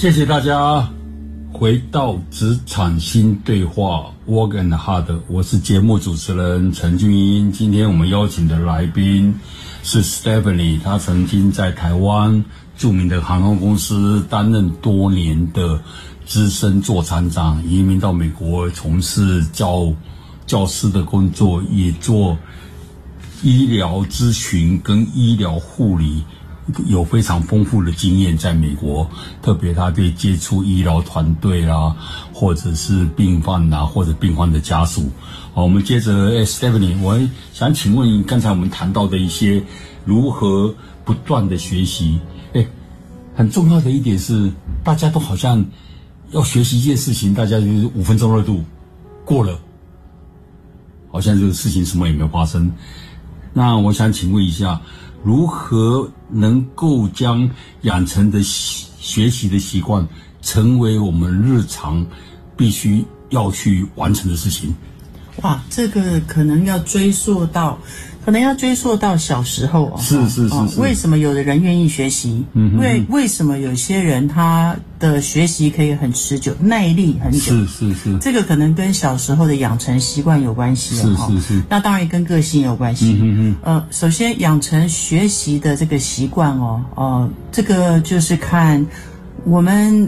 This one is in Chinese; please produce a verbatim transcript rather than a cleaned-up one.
谢谢大家回到职场新对话 Work and Hard， 我是节目主持人陈俊英。今天我们邀请的来宾是 Stephanie， 她曾经在台湾著名的航空公司担任多年的资深座舱长，移民到美国从事教教师的工作，也做医疗咨询跟医疗护理，有非常丰富的经验在美国，特别他对接触医疗团队啦，或者是病患啦，或者病患的家属。好，我们接着 Stephanie， 我想请问刚才我们谈到的一些如何不断的学习，哎，很重要的一点是，大家都好像要学习一件事情，大家就是五分钟热度过了，好像这个事情什么也没有发生。那我想请问一下，如何能够将养成的学习的习惯成为我们日常必须要去完成的事情？ 哇，这个可能要追溯到，可能要追溯到小时候哦。 是是是是、哦。 为什么有的人愿意学习？嗯，为为什么有些人他的学习可以很持久，耐力很久？ 是是是。这个可能跟小时候的养成习惯有关系哦。 是是是。 那当然也跟个性有关系。嗯嗯嗯。呃，首先养成学习的这个习惯哦，哦、呃，这个就是看我们